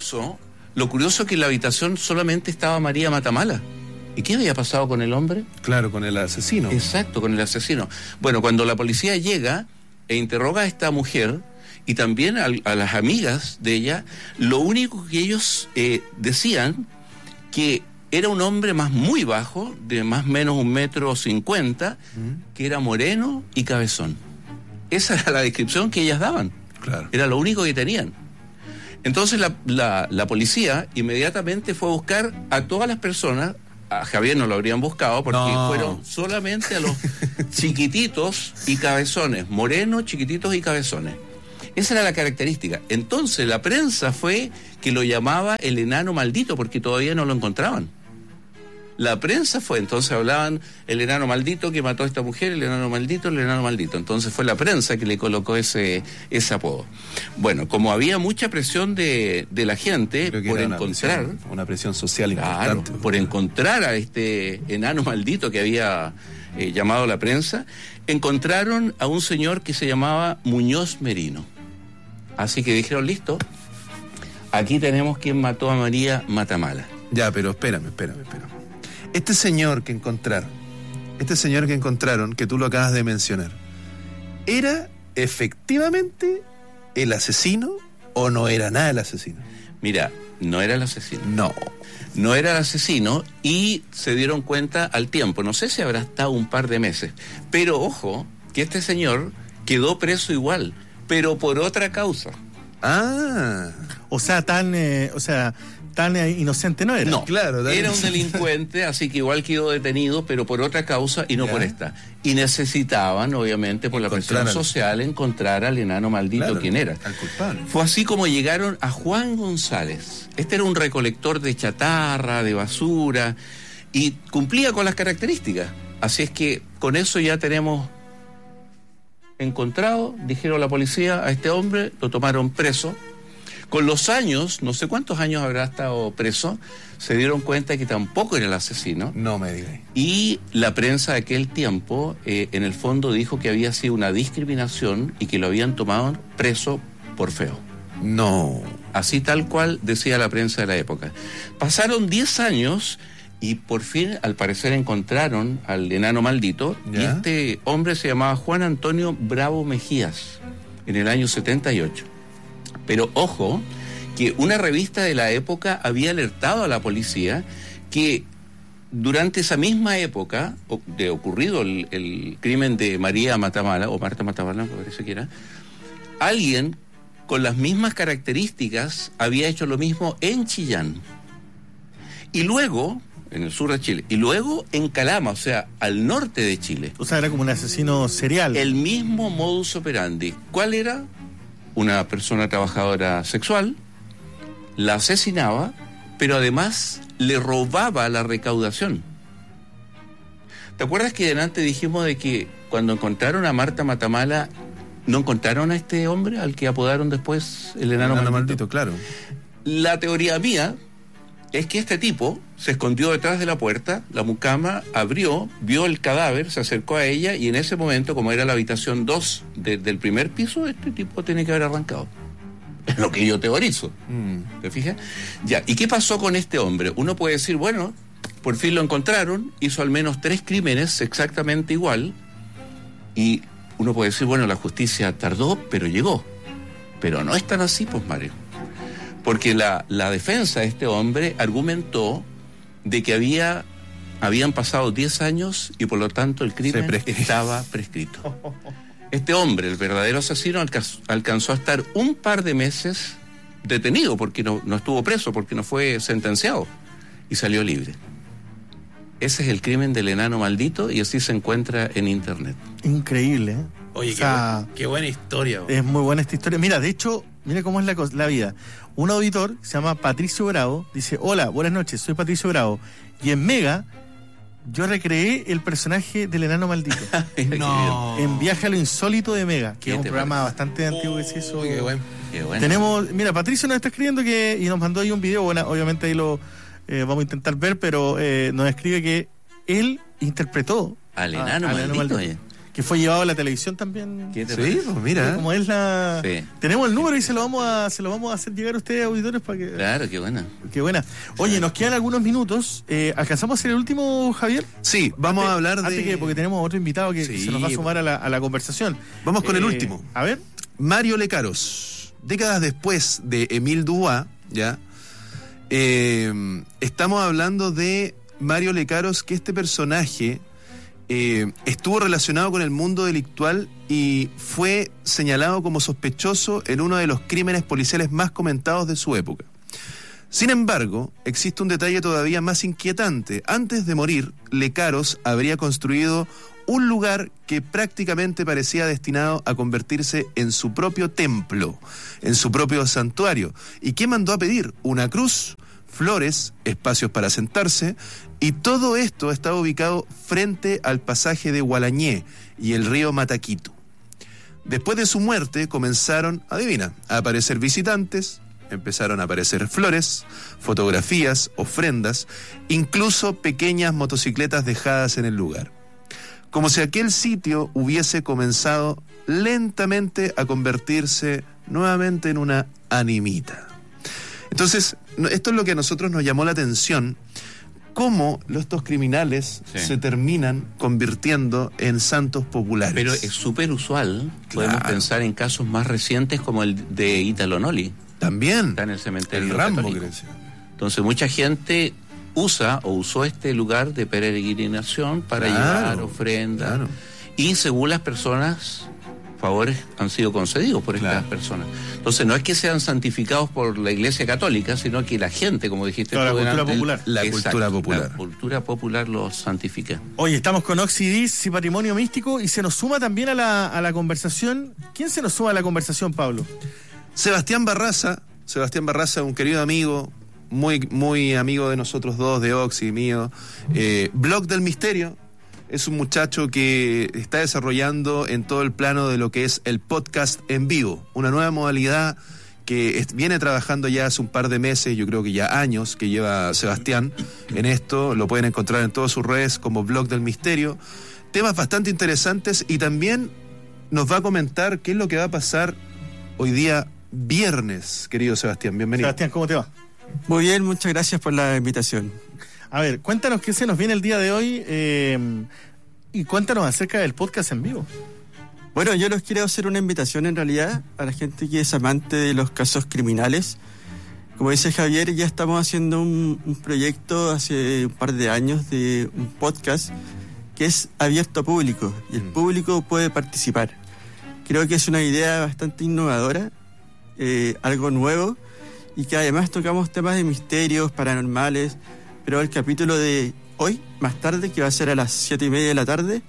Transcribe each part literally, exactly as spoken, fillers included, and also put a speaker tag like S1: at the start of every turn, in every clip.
S1: curioso, lo curioso es que en la habitación solamente estaba María Matamala. ¿Y qué había pasado con el hombre?
S2: Claro, con el asesino.
S1: Exacto, con el asesino. Bueno, cuando la policía llega e interroga a esta mujer y también a, a las amigas de ella, lo único que ellos eh, decían que era un hombre más muy bajo, de más o menos un metro cincuenta, ¿Mm? que era moreno y cabezón. Esa era la descripción que ellas daban.
S2: Claro.
S1: Era lo único que tenían. Entonces la, la, la policía inmediatamente fue a buscar a todas las personas. A Javier no lo habrían buscado porque
S2: no.
S1: fueron solamente a los chiquititos y cabezones, morenos, chiquititos y cabezones. Esa era la característica. Entonces la prensa fue que lo llamaba el enano maldito porque todavía no lo encontraban. La prensa fue, entonces hablaban el enano maldito que mató a esta mujer, el enano maldito, el enano maldito. Entonces fue la prensa que le colocó ese, ese apodo. Bueno, como había mucha presión de, de la gente por
S2: una
S1: encontrar...
S2: Presión, una presión social
S1: claro,
S2: importante.
S1: por encontrar a este enano maldito que había eh, llamado la prensa, encontraron a un señor que se llamaba Muñoz Merino. Así que dijeron, listo, aquí tenemos quien mató a María Matamala.
S2: Ya, pero espérame, espérame, espérame. Este señor que encontraron, este señor que encontraron, que tú lo acabas de mencionar, ¿era efectivamente el asesino o no era nada el asesino?
S1: Mira, no era el asesino.
S2: No.
S1: No era el asesino y se dieron cuenta al tiempo. No sé si habrá estado un par de meses. Pero ojo, que este señor quedó preso igual, pero por otra causa.
S2: Ah.
S3: O sea, tan... Eh, o sea... tan inocente no era.
S1: No,
S2: claro,
S1: era un delincuente, así que igual quedó detenido, pero por otra causa y no ya. por esta. Y necesitaban, obviamente, por la presión al... social, encontrar al enano maldito,
S2: claro,
S1: quién era.
S2: Al culpable.
S1: Fue así como llegaron a Juan González. Este era un recolector de chatarra, de basura, y cumplía con las características. Así es que con eso ya tenemos encontrado, dijeron la policía, a este hombre, lo tomaron preso. Con los años, no sé cuántos años habrá estado preso, se dieron cuenta que tampoco era el asesino.
S2: No me digas.
S1: Y la prensa de aquel tiempo, eh, en el fondo, dijo que había sido una discriminación y que lo habían tomado preso por feo.
S2: No.
S1: Así tal cual decía la prensa de la época. Pasaron diez años y por fin, al parecer, encontraron al enano maldito. ¿Ya? Y este hombre se llamaba Juan Antonio Bravo Mejías, en el año setenta y ocho. Pero ojo, que una revista de la época había alertado a la policía que durante esa misma época de ocurrido el, el crimen de María Matamala, o Marta Matamala, me parece que era, alguien con las mismas características había hecho lo mismo en Chillán. Y luego, en el sur de Chile, y luego en Calama, o sea, al norte de Chile.
S3: O sea, era como un asesino serial.
S1: El mismo modus operandi. ¿Cuál era? Una persona trabajadora sexual, la asesinaba, pero además le robaba la recaudación. ¿Te acuerdas que delante dijimos de que cuando encontraron a Marta Matamala, no encontraron a este hombre al que apodaron después el enano,
S2: el enano
S1: maldito?
S2: maldito? Claro.
S1: La teoría mía es que este tipo se escondió detrás de la puerta, la mucama abrió, vio el cadáver, se acercó a ella y en ese momento, como era la habitación dos de, del primer piso, este tipo tiene que haber arrancado. Es lo que yo teorizo. Mm. ¿Te fijas? Ya, ¿y qué pasó con este hombre? Uno puede decir, bueno, por fin lo encontraron, hizo al menos tres crímenes exactamente igual y uno puede decir, bueno, la justicia tardó, pero llegó. Pero no es tan así, pues, Mario. Porque la, la defensa de este hombre argumentó de que había habían pasado diez años y por lo tanto el crimen estaba prescrito. Este hombre, el verdadero asesino, alcanzó, alcanzó a estar un par de meses detenido porque no, no estuvo preso, porque no fue sentenciado y salió libre. Ese es el crimen del enano maldito y así se encuentra en internet.
S3: Increíble, ¿eh?
S4: Oye,
S3: o sea,
S4: qué, qué buena historia.
S3: Es muy buena esta historia. Mira, de hecho, mira cómo es la, la vida. Un auditor se llama Patricio Bravo, dice, hola, buenas noches, soy Patricio Bravo. Y en Mega, yo recreé el personaje del enano maldito.
S4: No.
S3: En Viaje a lo Insólito de Mega, que es un programa parece? bastante antiguo que se hizo.
S4: Qué bueno.
S1: Qué bueno.
S3: Tenemos, mira, Patricio nos está escribiendo que, y nos mandó ahí un video, bueno, obviamente ahí lo eh, vamos a intentar ver, pero eh, nos escribe que él interpretó
S1: al enano, a, al enano maldito. maldito.
S3: que fue llevado a la televisión también.
S1: ¿Qué te
S2: Sí,
S1: parece?
S2: pues mira.
S3: Como es la...
S1: Sí.
S3: Tenemos el número y se lo vamos a se lo vamos a hacer llegar a ustedes, auditores, para que...
S1: Claro, qué buena.
S3: Qué buena. Oye, nos quedan algunos minutos. Eh, ¿Alcanzamos a hacer el último, Javier?
S2: Sí, vamos
S3: Antes-
S2: a hablar de...
S3: Antes que, porque tenemos otro invitado que
S2: Sí.
S3: se nos va a sumar a la, a la conversación.
S2: Vamos con el
S3: Eh,
S2: último.
S3: A ver.
S2: Mario Lecaros. Décadas después de Émile Dubois, ¿ya? Eh, estamos hablando de Mario Lecaros, que este personaje eh, estuvo relacionado con el mundo delictual y fue señalado como sospechoso en uno de los crímenes policiales más comentados de su época. Sin embargo, existe un detalle todavía más inquietante. Antes de morir, Lecaros habría construido un lugar que prácticamente parecía destinado a convertirse en su propio templo, en su propio santuario. ¿Y qué mandó a pedir? Una cruz, flores, espacios para sentarse, y todo esto estaba ubicado frente al pasaje de Gualañé y el río Mataquito. Después de su muerte comenzaron, adivina, a aparecer visitantes, empezaron a aparecer flores, fotografías, ofrendas, incluso pequeñas motocicletas dejadas en el lugar. Como si aquel sitio hubiese comenzado lentamente a convertirse nuevamente en una animita. Entonces, no- esto es lo que a nosotros nos llamó la atención, cómo los- estos criminales
S1: Sí.
S2: se terminan convirtiendo en santos populares.
S1: Pero es súper usual. Podemos
S2: Claro.
S1: pensar en casos más recientes como el de Italo Noli.
S2: También
S1: Está en el cementerio
S2: el Rambo,
S1: católico.
S2: creo.
S1: Entonces mucha gente usa o usó este lugar de peregrinación para
S2: Claro,
S1: llevar ofrendas.
S2: claro.
S1: Y según las personas, favores han sido concedidos por estas
S2: Claro.
S1: personas. Entonces no es que sean santificados por la Iglesia Católica, sino que la gente, como dijiste
S3: Claro,
S1: tú
S3: la cultura
S1: delante,
S3: popular.
S2: La cultura popular.
S1: La cultura popular los santifica.
S3: Oye, estamos con Oxidis y Patrimonio Místico y se nos suma también a la, a la conversación. ¿Quién se nos suma a la conversación, Pablo?
S2: Sebastián Barraza, Sebastián Barraza, un querido amigo, muy, muy amigo de nosotros dos, de Oxy, mío. Eh, Blog del Misterio, es un muchacho que está desarrollando en todo el plano de lo que es el podcast en vivo, una nueva modalidad que es- viene trabajando ya hace un par de meses, yo creo que ya años, que lleva Sebastián en esto. Lo pueden encontrar en todas sus redes como Blog del Misterio. Temas bastante interesantes, y también nos va a comentar qué es lo que va a pasar hoy día viernes, querido Sebastián. Bienvenido.
S3: Sebastián, ¿cómo te va?
S5: Muy bien, muchas gracias por la invitación.
S3: A ver, cuéntanos qué se nos viene el día de hoy eh, y cuéntanos acerca del podcast en vivo.
S5: Bueno, yo les quiero hacer una invitación en realidad a la gente que es amante de los casos criminales. Como dice Javier, ya estamos haciendo un, un proyecto hace un par de años de un podcast que es abierto a público y el
S2: Mm.
S5: público puede participar. Creo que es una idea bastante innovadora, eh, algo nuevo, y que además tocamos temas de misterios, paranormales, pero el capítulo de hoy, más tarde, que va a ser a las siete y media de la tarde,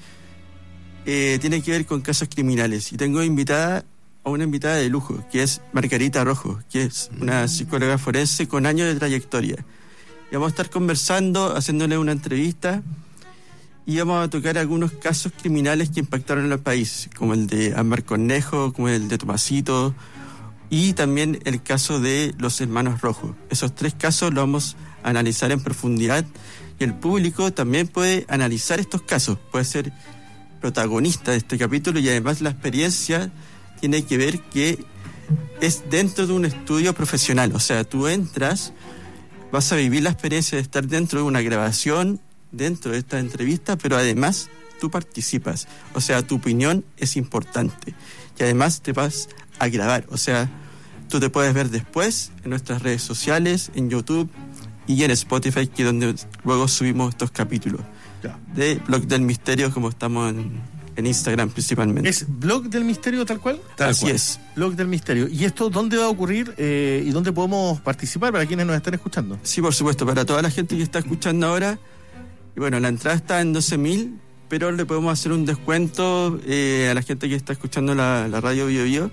S5: eh, tiene que ver con casos criminales. Y tengo invitada a una invitada de lujo, que es Margarita Rojo, que es una psicóloga forense con años de trayectoria. Y vamos a estar conversando, haciéndole una entrevista, y vamos a tocar algunos casos criminales que impactaron al país, como el de Ámbar Cornejo, como el de Tomasito, y también el caso de los hermanos Rojos. Esos tres casos los vamos a analizar en profundidad, y el público también puede analizar estos casos, puede ser protagonista de este capítulo, y además la experiencia tiene que ver que es dentro de un estudio profesional. O sea, tú entras, vas a vivir la experiencia de estar dentro de una grabación, dentro de esta entrevista, pero además tú participas. O sea, tu opinión es importante. Y además te vas a grabar. O sea, tú te puedes ver después en nuestras redes sociales, en YouTube y en Spotify, que es donde luego subimos estos capítulos.
S3: Ya.
S5: De Blog del Misterio, como estamos en, en Instagram principalmente.
S3: ¿Es Blog del Misterio tal cual?
S2: Tal
S5: Así
S2: cual.
S5: es.
S3: Blog del Misterio. ¿Y esto dónde va a ocurrir eh, y dónde podemos participar para quienes nos están escuchando?
S5: Sí, por supuesto, para toda la gente que está escuchando ahora. Y bueno, la entrada está en doce mil, pero le podemos hacer un descuento eh, a la gente que está escuchando la, la radio Bio Bio.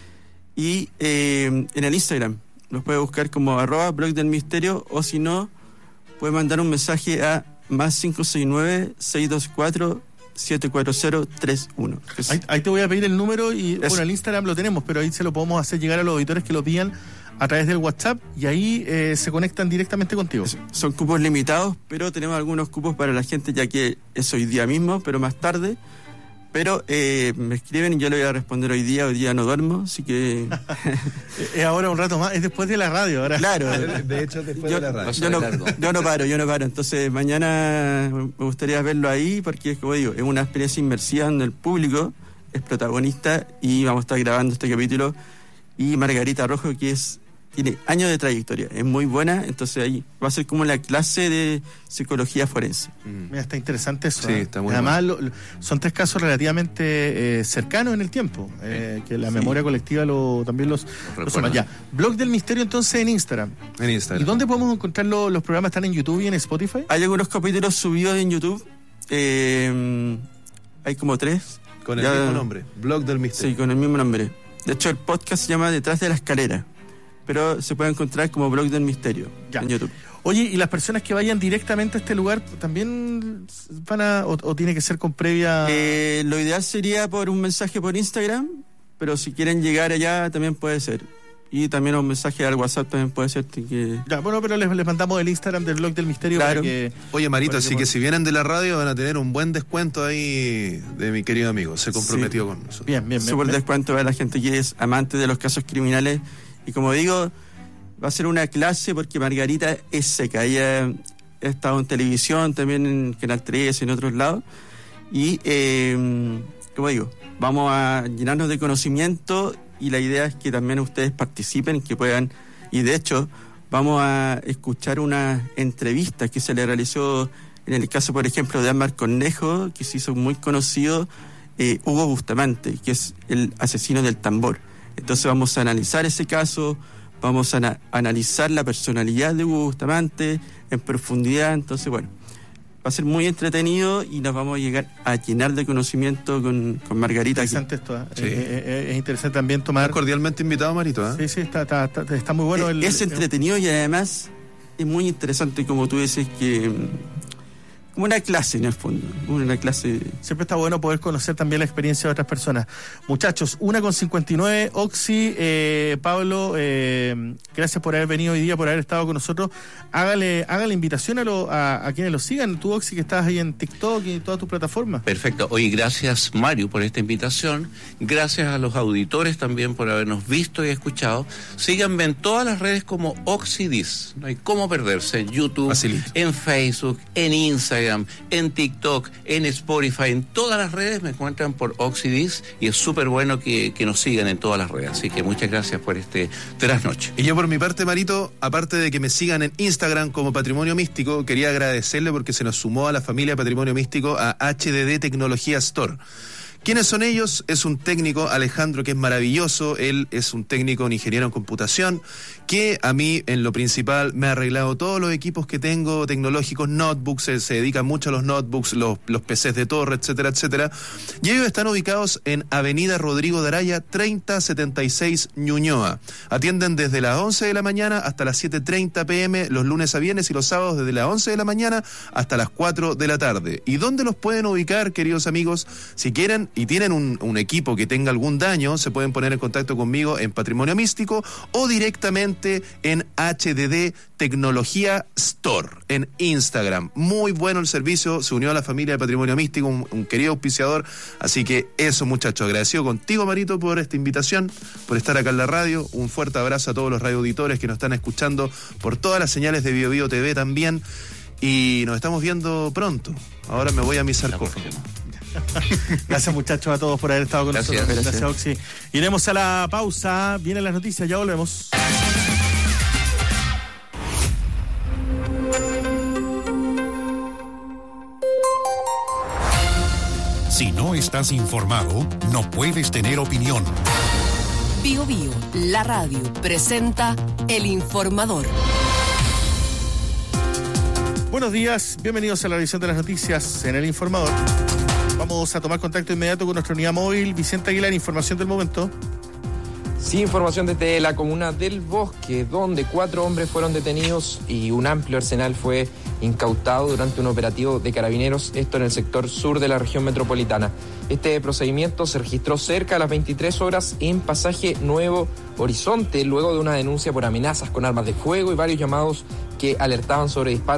S5: Y eh, en el Instagram nos puede buscar como arroba blog del misterio, o si no, puede mandar un mensaje a más cinco seis nueve, seis dos cuatro, siete cuatro cero tres uno. Es-
S3: Ahí, ahí te voy a pedir el número y
S5: Eso.
S3: bueno, el Instagram lo tenemos, pero ahí se lo podemos hacer llegar a los auditores que lo pidan a través del WhatsApp y ahí eh, se conectan directamente contigo.
S5: Son cupos limitados, pero tenemos algunos cupos para la gente, ya que es hoy día mismo, pero más tarde Pero eh, me escriben y yo le voy a responder hoy día. Hoy día no duermo, así que...
S3: Es ahora un rato más, es después de la radio. Ahora.
S5: Claro.
S2: De hecho, después
S5: yo,
S2: de la radio.
S5: Yo no, yo no paro, yo no paro. Entonces mañana me gustaría verlo ahí porque, como digo, es una experiencia inmersiva donde el público es protagonista y vamos a estar grabando este capítulo. Y Margarita Rojo, que es tiene años de trayectoria, es muy buena, entonces ahí va a ser como la clase de psicología forense.
S3: Mira, está interesante eso.
S2: Sí,
S3: ¿eh?
S2: está muy
S3: Además, lo, lo, son tres casos relativamente eh, cercanos en el tiempo, eh, que la
S5: Sí.
S3: memoria colectiva lo también los, los suma. Ya, Blog del Misterio entonces en Instagram.
S2: En Instagram.
S3: ¿Y dónde podemos encontrar lo, los programas? ¿Están en YouTube y en Spotify?
S5: Hay algunos capítulos subidos en YouTube, eh, hay como tres.
S2: Con el
S5: Ya-
S2: mismo nombre, Blog del Misterio.
S5: Sí, con el mismo nombre. De hecho, el podcast se llama Detrás de la Escalera, pero se puede encontrar como Blog del Misterio
S3: Ya.
S5: en YouTube.
S3: Oye, ¿y las personas que vayan directamente a este lugar también van a, o, o tiene que ser con previa?
S5: Eh, lo ideal sería por un mensaje por Instagram, pero si quieren llegar allá también puede ser. Y también un mensaje al WhatsApp también puede ser que...
S3: Ya, bueno, pero les, les mandamos el Instagram del Blog del Misterio
S5: Claro.
S3: para que...
S2: Oye, Marito,
S3: Para
S2: así
S3: que
S2: que
S3: por-
S2: si vienen de la radio van a tener un buen descuento ahí de mi querido amigo. Se comprometió
S5: Sí.
S2: con nosotros.
S3: Bien, bien,
S5: Súper
S3: bien.
S5: descuento a la gente que es amante de los casos criminales. Y como digo, va a ser una clase porque Margarita es seca. Ella ha estado en televisión, también en Canal trece, en otros lados. Y, eh, como digo, vamos a llenarnos de conocimiento y la idea es que también ustedes participen, que puedan... Y de hecho, vamos a escuchar una entrevista que se le realizó en el caso, por ejemplo, de Ámbar Cornejo, que se hizo muy conocido, eh, Hugo Bustamante, que es el asesino del tambor. Entonces vamos a analizar ese caso, vamos a ana- analizar la personalidad de Hugo Bustamante en profundidad. Entonces, bueno, va a ser muy entretenido y nos vamos a llegar a llenar de conocimiento con, con Margarita aquí.
S3: Interesante esto. ¿eh?
S2: Sí.
S3: Eh, eh, eh, es interesante también tomar...
S2: Cordialmente invitado, Marito. ¿eh?
S3: Sí, sí, está, está, está, está muy bueno.
S5: Eh,
S3: el,
S5: es entretenido y además es muy interesante, como tú dices, que mm, como una clase en el fondo, una clase.
S3: Siempre está bueno poder conocer también la experiencia de otras personas. Muchachos, una con cincuenta y nueve, Oxy, eh, Pablo, eh, gracias por haber venido hoy día, por haber estado con nosotros. Hágale, hágale invitación a, lo, a, a quienes lo sigan. Tú, Oxy, que estás ahí en TikTok y en todas tus plataformas.
S1: Perfecto. Oye, gracias Mario por esta invitación. Gracias a los auditores también por habernos visto y escuchado. Síganme en todas las redes como Oxidis. No hay cómo perderse. En YouTube,
S2: Facilito.
S1: en Facebook, en Instagram, en TikTok, en Spotify. En todas las redes me encuentran por Oxidis y es súper bueno que, que nos sigan en todas las redes. Así que muchas gracias por este trasnoche.
S2: Y yo por mi parte, Marito, aparte de que me sigan en Instagram como Patrimonio Místico, quería agradecerle porque se nos sumó a la familia Patrimonio Místico a H D D Tecnología Store. ¿Quiénes son ellos? Es un técnico, Alejandro, que es maravilloso. Él es un técnico, un ingeniero en computación, que a mí, en lo principal, me ha arreglado todos los equipos que tengo tecnológicos, notebooks, se, se dedica mucho a los notebooks, los, los P Cs de torre, etcétera, etcétera. Y ellos están ubicados en Avenida Rodrigo de Araya, treinta setenta y seis, Ñuñoa. Atienden desde las once de la mañana hasta las siete treinta pm, los lunes a viernes, y los sábados desde las once de la mañana hasta las cuatro de la tarde. ¿Y dónde los pueden ubicar, queridos amigos? Si quieren y tienen un, un equipo que tenga algún daño, se pueden poner en contacto conmigo en Patrimonio Místico o directamente en H D D Tecnología Store en Instagram. Muy bueno el servicio, se unió a la familia de Patrimonio Místico, un, un querido auspiciador, así que eso, muchachos, agradecido contigo, Marito, por esta invitación, por estar acá en la radio. Un fuerte abrazo a todos los radioauditores que nos están escuchando por todas las señales de Bio Bio T V también, y nos estamos viendo pronto. Ahora me voy a mi sarcófago.
S3: Gracias, muchachos, a todos por haber estado con
S1: Gracias.
S3: nosotros.
S5: Gracias.
S3: Oxy. Iremos a la pausa. Vienen las noticias, ya volvemos.
S6: Si no estás informado, no puedes tener opinión.
S7: Bio Bio, la radio, presenta El Informador.
S3: Buenos días, bienvenidos a la edición de las noticias en El Informador. Vamos a tomar contacto inmediato con nuestra unidad móvil. Vicente Aguilar, información del momento.
S8: Sí, información desde la comuna del Bosque, donde cuatro hombres fueron detenidos y un amplio arsenal fue incautado durante un operativo de carabineros, esto en el sector sur de la región metropolitana. Este procedimiento se registró cerca de las veintitrés horas en Pasaje Nuevo Horizonte, luego de una denuncia por amenazas con armas de fuego y varios llamados que alertaban sobre disparos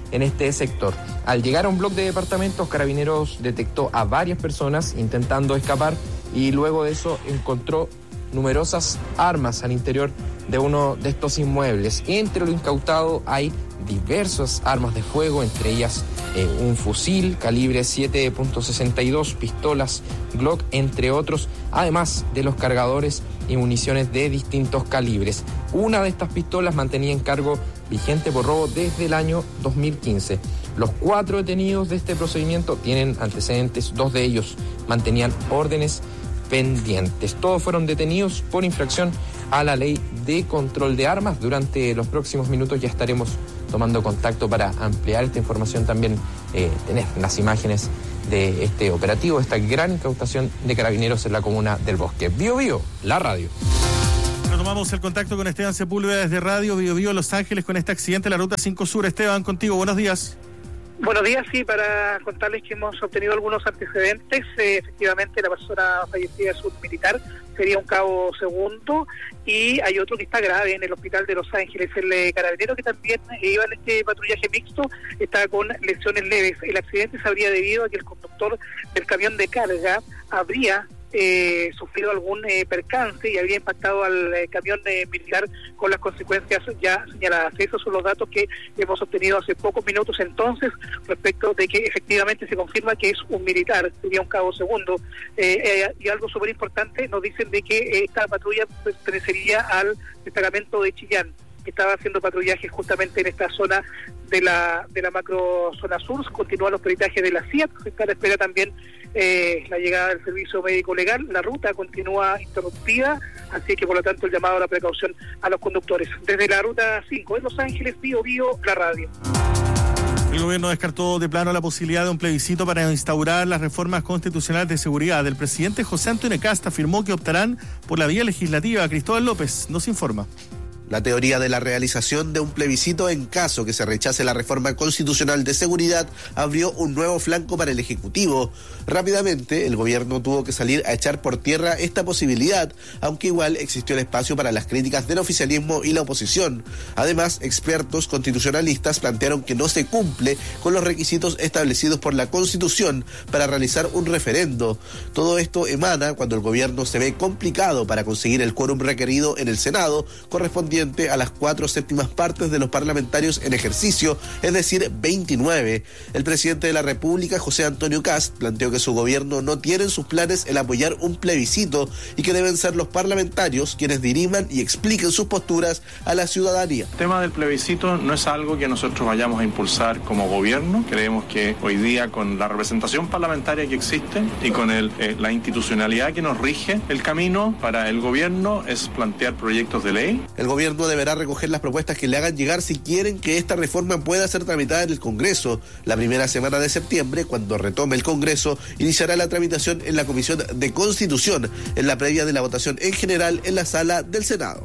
S8: en este sector. Al llegar a un bloque de departamentos, Carabineros detectó a varias personas intentando escapar y luego de eso encontró numerosas armas al interior de uno de estos inmuebles. Entre lo incautado hay diversas armas de fuego, entre ellas eh, un fusil calibre siete punto sesenta y dos, pistolas Glock, entre otros, además de los cargadores y municiones de distintos calibres. Una de estas pistolas mantenía en cargo vigente por robo desde el año dos mil quince. Los cuatro detenidos de este procedimiento tienen antecedentes, dos de ellos mantenían órdenes pendientes. Todos fueron detenidos por infracción a la ley de control de armas. Durante los próximos minutos ya estaremos tomando contacto para ampliar esta información, también eh, tener las imágenes de este operativo, esta gran incautación de Carabineros en la comuna del Bosque. Bio Bio, la radio.
S3: Retomamos el contacto con Esteban Sepúlveda desde Radio Bio Bio Los Ángeles con este accidente en la Ruta cinco Sur. Esteban, contigo, buenos días.
S9: Buenos días, sí, para contarles que hemos obtenido algunos antecedentes. Eh, efectivamente, la persona fallecida es un militar, sería un cabo segundo, y hay otro que está grave en el hospital de Los Ángeles, el eh, carabinero que también eh, iba en este patrullaje mixto, está con lesiones leves. El accidente se habría debido a que el conductor del camión de carga habría Eh, sufrido algún eh, percance y había impactado al eh, camión eh, militar con las consecuencias ya señaladas. Esos son los datos que hemos obtenido hace pocos minutos entonces respecto de que efectivamente se confirma que es un militar, sería un cabo segundo. Eh, eh, y algo súper importante, nos dicen de que eh, esta patrulla pertenecería al destacamento de Chillán, que estaba haciendo patrullaje justamente en esta zona de la de la macro zona sur. Continúan los peritajes de la C I A T, se está a la espera también eh, la llegada del servicio médico legal. La ruta continúa interrumpida, así que por lo tanto el llamado a la precaución a los conductores. Desde la ruta cinco en Los Ángeles, Bio Bio, la radio.
S3: El gobierno descartó de plano la posibilidad de un plebiscito para instaurar las reformas constitucionales de seguridad. El presidente José Antonio Kast afirmó que optarán por la vía legislativa. Cristóbal López nos informa.
S2: La teoría de la realización de un plebiscito en caso que se rechace la reforma constitucional de seguridad abrió un nuevo flanco para el Ejecutivo. Rápidamente, el gobierno tuvo que salir a echar por tierra esta posibilidad, aunque igual existió el espacio para las críticas del oficialismo y la oposición. Además, expertos constitucionalistas plantearon que no se cumple con los requisitos establecidos por la Constitución para realizar un referendo. Todo esto emana cuando el gobierno se ve complicado para conseguir el quórum requerido en el Senado, correspondiente a las cuatro séptimas partes de los parlamentarios en ejercicio, es decir, veintinueve. El presidente de la República, José Antonio Kast, planteó que su gobierno no tiene en sus planes el apoyar un plebiscito y que deben ser los parlamentarios quienes diriman y expliquen sus posturas a la ciudadanía.
S10: El tema del plebiscito no es algo que nosotros vayamos a impulsar como gobierno. Creemos que hoy día, con la representación parlamentaria que existe y con el, eh, la institucionalidad que nos rige, el camino para el gobierno es plantear proyectos de ley.
S2: El gobierno deberá recoger las propuestas que le hagan llegar si quieren que esta reforma pueda ser tramitada en el Congreso. La primera semana de septiembre, cuando retome el Congreso, iniciará la tramitación en la Comisión de Constitución, en la previa de la votación en general en la sala del Senado.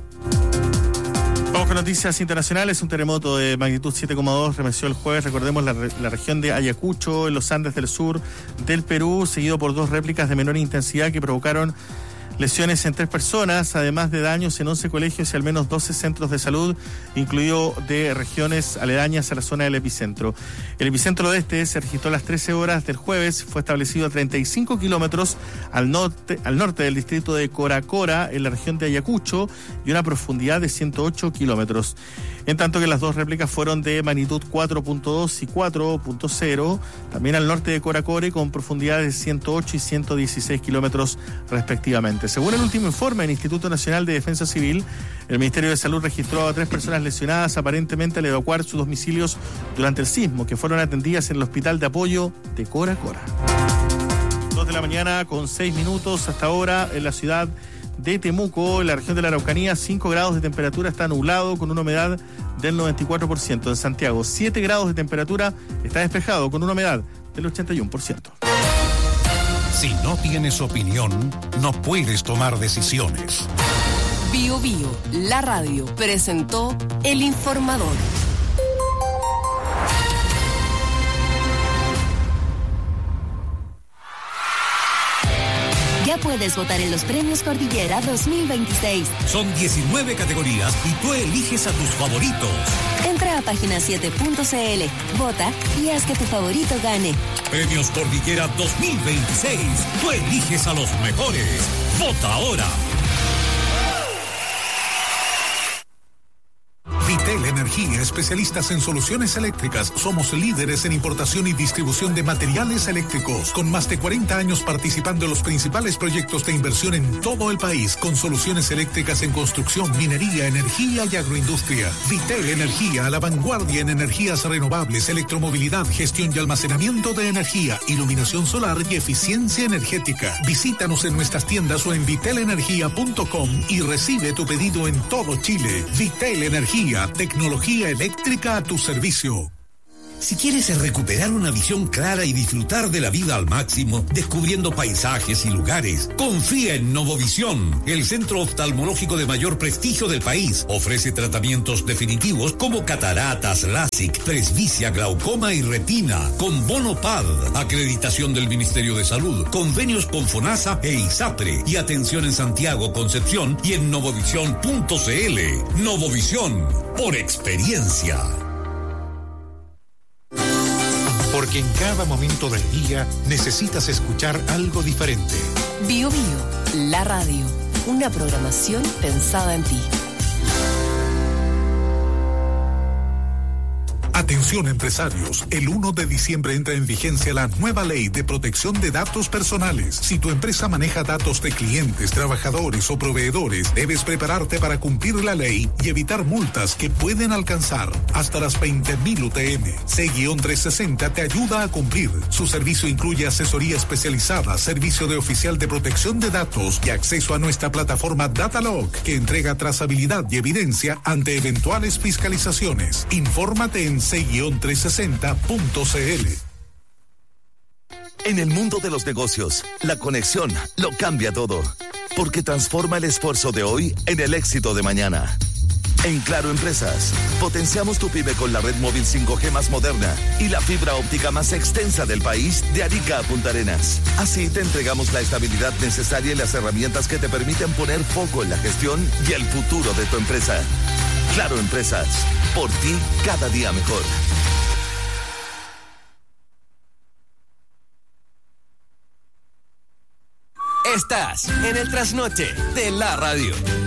S3: Vamos con noticias internacionales. Un terremoto de magnitud siete coma dos remeció el jueves, recordemos, la, la región de Ayacucho, en los Andes del sur del Perú, seguido por dos réplicas de menor intensidad que provocaron lesiones en tres personas, además de daños en once colegios y al menos doce centros de salud, incluido de regiones aledañas a la zona del epicentro. El epicentro de este se registró a las trece horas del jueves, fue establecido a treinta y cinco kilómetros al norte, al norte del distrito de Coracora, en la región de Ayacucho, y una profundidad de ciento ocho kilómetros. En tanto que las dos réplicas fueron de magnitud cuatro punto dos y cuatro punto cero, también al norte de Coracore, con profundidades de ciento ocho y ciento dieciséis kilómetros respectivamente. Según el último informe del Instituto Nacional de Defensa Civil, el Ministerio de Salud registró a tres personas lesionadas aparentemente al evacuar sus domicilios durante el sismo, que fueron atendidas en el Hospital de Apoyo de Coracora. Dos de la mañana con seis minutos hasta ahora en la ciudad de Temuco, en la región de la Araucanía, cinco grados de temperatura, está nublado con una humedad del noventa y cuatro por ciento. En Santiago, siete grados de temperatura, está despejado con una humedad del ochenta y uno por ciento.
S6: Si no tienes opinión, no puedes tomar decisiones.
S7: Bio Bio, la radio, presentó El Informador. Ya puedes
S11: puedes votar en los premios Cordillera dos mil veintiséis.
S12: Son diecinueve categorías y tú eliges a tus favoritos.
S11: Entra a página siete punto c l, vota y haz que tu favorito gane.
S12: Premios Cordillera dos mil veintiséis. Tú eliges a los mejores. Vota ahora.
S6: Vitel Energía, especialistas en soluciones eléctricas. Somos líderes en importación y distribución de materiales eléctricos, con más de cuarenta años participando en los principales proyectos de inversión en todo el país, con soluciones eléctricas en construcción, minería, energía y agroindustria. Vitel Energía, a la vanguardia en energías renovables, electromovilidad, gestión y almacenamiento de energía, iluminación solar y eficiencia energética. Visítanos en nuestras tiendas o en vitel energía punto com y recibe tu pedido en todo Chile. Vitel Energía, tecnología eléctrica a tu servicio.
S12: Si quieres recuperar una visión clara y disfrutar de la vida al máximo, descubriendo paisajes y lugares, confía en Novovisión, el centro oftalmológico de mayor prestigio del país. Ofrece tratamientos definitivos como cataratas, LASIK, presbicia, glaucoma y retina, con bono P A D, acreditación del Ministerio de Salud, convenios con FONASA e ISAPRE, y atención en Santiago, Concepción y en novovisión punto c l. Novovisión, por experiencia.
S6: Porque en cada momento del día necesitas escuchar algo diferente.
S7: Bio Bio, la radio, una programación pensada en ti.
S6: Atención empresarios, el uno de diciembre entra en vigencia la nueva ley de protección de datos personales. Si tu empresa maneja datos de clientes, trabajadores o proveedores, debes prepararte para cumplir la ley y evitar multas que pueden alcanzar hasta las veinte mil U T M. C trescientos sesenta te ayuda a cumplir. Su servicio incluye asesoría especializada, servicio de oficial de protección de datos y acceso a nuestra plataforma Datalog, que entrega trazabilidad y evidencia ante eventuales fiscalizaciones. Infórmate en c trescientos sesenta punto c l.
S13: En el mundo de los negocios, la conexión lo cambia todo, porque transforma el esfuerzo de hoy en el éxito de mañana. En Claro Empresas, potenciamos tu pyme con la red móvil cinco G más moderna y la fibra óptica más extensa del país, de Arica a Punta Arenas. Así te entregamos la estabilidad necesaria y las herramientas que te permiten poner foco en la gestión y el futuro de tu empresa. Claro Empresas, por ti cada día mejor.
S14: Estás en el trasnoche de la radio.